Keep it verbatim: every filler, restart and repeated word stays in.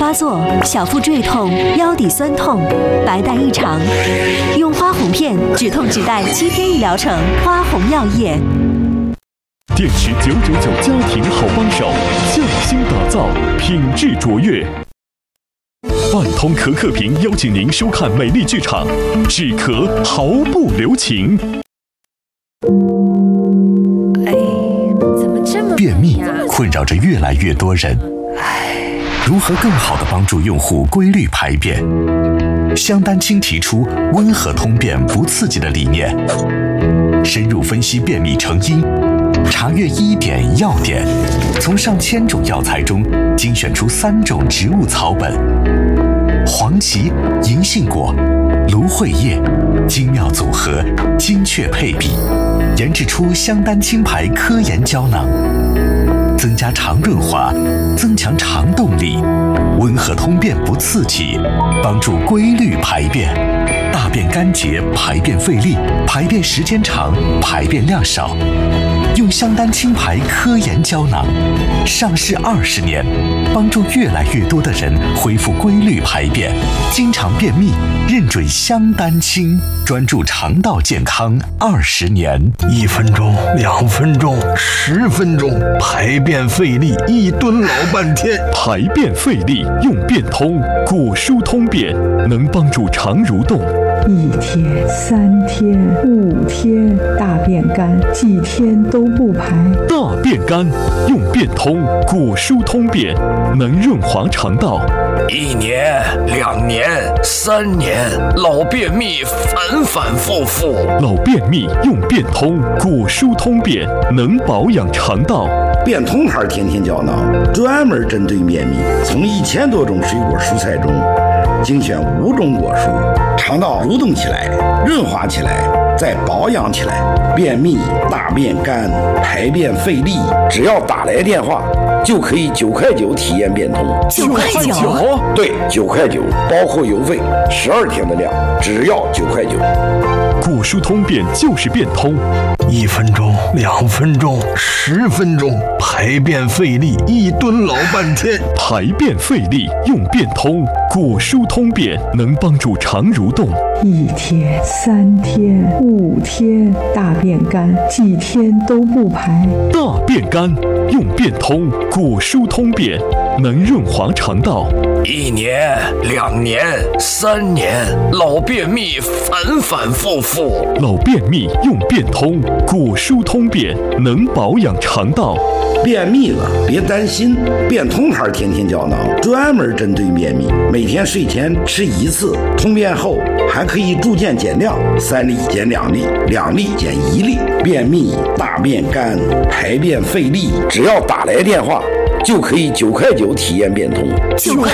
发作、小腹坠痛、腰底酸痛、白带异常，用花红片止痛止带七天一疗程。花红药业。 电池九九九家庭好帮手，匠心打造，品质卓越。万通可可屏邀请您收看美丽剧场，止咳毫不留情。 哎，怎么这么便秘困扰着越来越多人，如何更好地帮助用户规律排便？香丹青提出温和通便不刺激的理念，深入分析便秘成因，查阅医典药典，从上千种药材中精选出三种植物草本：黄芪、银杏果、芦荟叶，精妙组合，精确配比，研制出香丹青牌科研胶囊，增加肠润滑，增强肠动力，温和通便不刺激，帮助规律排便，大便干结，排便费力，排便时间长，排便量少。用香丹青牌科研胶囊，上市二十年，帮助越来越多的人恢复规律排便，经常便秘，认准香丹青，专注肠道健康二十年。 一分钟、两分钟、十分钟，排便费力，一蹲老半天。 排便费力用便通，果蔬通便能帮助肠蠕动。 一天、三天、五天，大便干，几天都不排。 大便干用便通，果蔬通便能润滑肠道。 一年、两年、三年，老便秘反反复复。 老便秘用便通，果蔬通便能保养肠道。 便通牌天天胶囊专门针对便秘，从一千多种水果蔬菜中精选五种果蔬，肠道蠕动起来，润滑起来，再保养起来。便秘、大便干、排便费力，只要打来电话就可以九块九体验便通。 九块九？ 对，九块九，包括邮费，十二天的量，只要九块九。 果蔬通便就是便通， 一分钟、两分钟、十分钟，排便费力，一蹲老半天。 排便费力用便通，果蔬通便能帮助肠蠕动。 一天、三天、五天，大便干，几天都不排。 大便干用便通，果蔬通便能润滑肠道。 一年、两年、三年，老便秘反反复复。 老便秘用便通，果蔬通便能保养肠道。 便秘了别担心，便通牌天天胶囊专门针对便秘，每天睡前吃一次，通便后还可以逐渐减量，三粒减两粒，两粒减一粒。便秘、大便干、排便费力，只要打来电话就可以九块九体验便通。 九块